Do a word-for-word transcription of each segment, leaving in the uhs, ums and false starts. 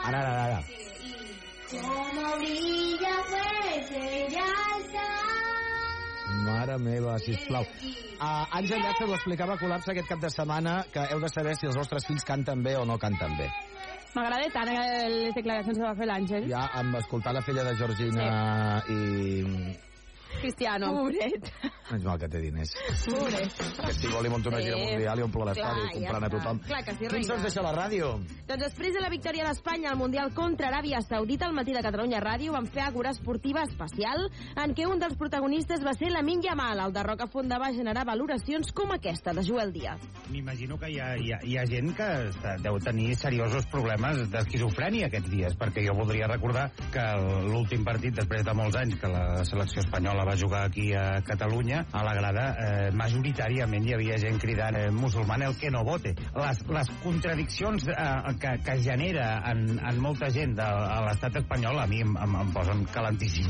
Ara, ara, ara. Como brilla fuerte y alta. Mare meva, sisplau. Uh, Àngel Llàcer ho explicava a Col·lapse aquest cap de setmana, que heu de saber si els vostres fills canten bé o no canten bé. M'agrada tant les declaracions que va fer l'Àngel. Ja, amb escoltar la filla de Georgina sí. i... Cristiano. Pobret. Menys mal que té diners. Pobret. Que si vol li munta una gira sí. mundial i omple l'estadi comprant a tothom. Clar que sí, Quins reina. sons deixa la ràdio? Doncs després de la victòria d'Espanya al Mundial contra Aràbia Saudita, al matí de Catalunya Ràdio van fer Àgora Esportiva Especial, en què un dels protagonistes va ser Lamine Yamal. El de Rocafont va generar valoracions com aquesta de Joel Díaz. M'imagino que hi ha, hi, ha, hi ha gent que deu tenir seriosos problemes d'esquizofrènia aquests dies, perquè jo voldria recordar que l'últim partit, després de molts anys que la selecció espanyola va jugar aquí a Catalunya, a la grada eh, majoritàriament hi havia gent cridant eh, musulman el que no vote. Les, les contradiccions eh, que, que genera en, en molta gent de, a l'estat espanyol a mi em, em, em posen calentíssim.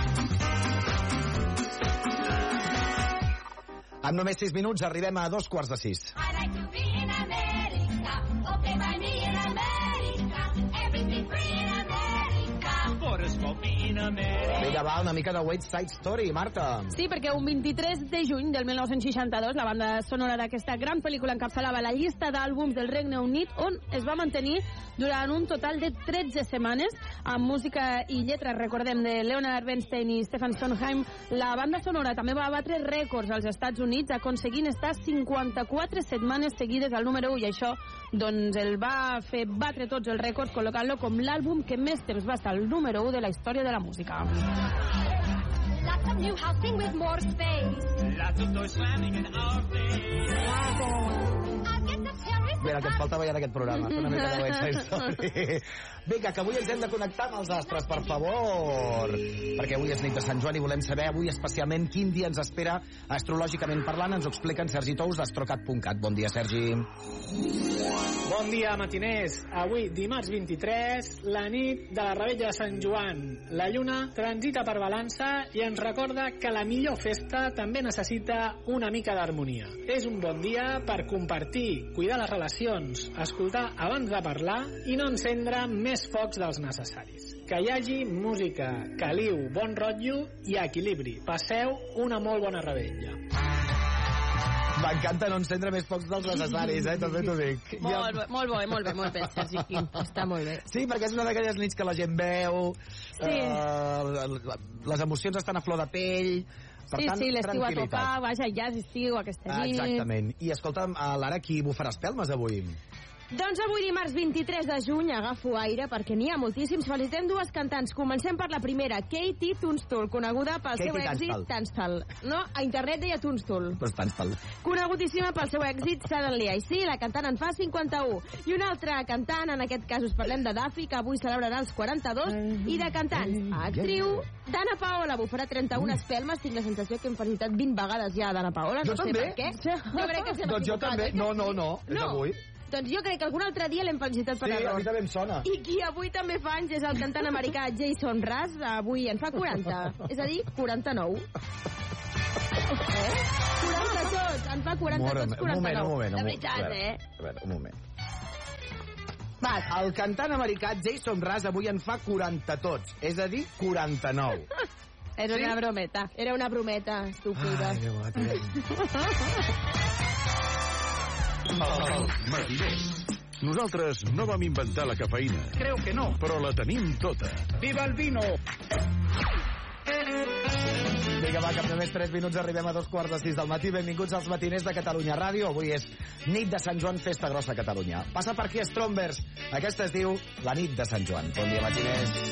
En només sis minuts arribem a dos quarts de sis. I like to be in America. Okay, by me in America. Everything free in America. Vinga, va, una mica de West Side Story, Marta. Sí, perquè un vint-i-tres de juny del mil nou-cents seixanta-dos la banda sonora d'aquesta gran pel·lícula encapçalava la llista d'àlbums del Regne Unit, on es va mantenir durant un total de tretze setmanes amb música i lletres, recordem, de Leonard Bernstein i Stephen Sondheim. La banda sonora també va batre rècords als Estats Units, aconseguint estar cinquanta-quatre setmanes seguides al número u, i això doncs el va fer batre tots els rècords, col·locant-lo com l'àlbum que més temps va estar al número u de la història de la música. Lots of new housing with more space. Lots of doors slamming in our face. Mira, que ens faltava ja d'aquest programa. Una mica de West Side Story. Vinga, que avui ens hem de connectar amb els astres, per favor. Perquè avui és nit de Sant Joan i volem saber avui especialment quin dia ens espera astrològicament parlant. Ens ho expliquen Sergi Tous d'astrocat punt cat. Bon dia, Sergi. Bon dia, matiners. Avui, dimarts vint-i-tres, la nit de la Revetlla de Sant Joan. La lluna transita per balança i ens recorda que la millor festa també necessita una mica d'harmonia. És un bon dia per compartir, cuidar les relacions, escoltar abans de parlar i no encendre més focs dels necessaris. Que hi hagi música, caliu, bon rotllo i equilibri. Passeu una molt bona revetlla. M'encanta no encendre més focs dels necessaris, eh? També t'ho dic. Molt, ja... molt bé, molt bé, molt bé, Sergi. Està molt bé. Sí, perquè és una d'aquelles nits que la gent veu, sí. eh, les emocions estan a flor de pell. Per sí, tant, sí, l'estiu a tocar, vaja, ja és estiu aquesta nit. Exactament. I escolta'm, Lara, qui bufarà espelmes avui? Doncs avui dimarts vint-i-tres de juny agafo aire perquè n'hi ha moltíssims. Felicitem dues cantants. Comencem per la primera, Katie Tunstall, coneguda pel Katie seu èxit Tunstall. No, a internet deia Tunstall. Però és Tunstall. Conegutíssima pel seu èxit Suddenly I See, la cantant en fa cinquanta-u. I una altra cantant, en aquest cas us parlem de Daffy, que avui celebrarà els quaranta-dos, i de cantants, actriu, Dana Paola, bufarà trenta-una espelmes. Tinc la sensació que hem felicitat vint vegades ja a Dana Paola, no jo sé també. per què. Jo crec que s'hem doncs jo també. No, no, no, és no. avui. Doncs jo crec que algun altre dia l'hem felicitat per sí, error. Sí, a mi també em sona. I qui avui també fa anys és el cantant americà Jason Mraz. Avui en fa quaranta. És a dir, quaranta-nou. Eh? quaranta tots. En fa quaranta Mora, tots, quaranta-nou. Un moment, un moment. De veritat, veure, eh? A veure, un moment. Va, el cantant americà Jason Mraz avui en fa quaranta tots. És a dir, quaranta-nou. Era sí? una brometa. Era una brometa estúpida. Ai, Déu, Déu. El matiner. Nosaltres no vam inventar la cafeïna. Creu que no. Però la tenim tota. Viva el vino! Vinga, va, que en només tres minuts arribem a dos quarts de sis del matí. Benvinguts als matiners de Catalunya Ràdio. Avui és nit de Sant Joan, festa grossa a Catalunya. Passa per aquí Strombers. Aquesta es diu la nit de Sant Joan. Bon dia, matiners.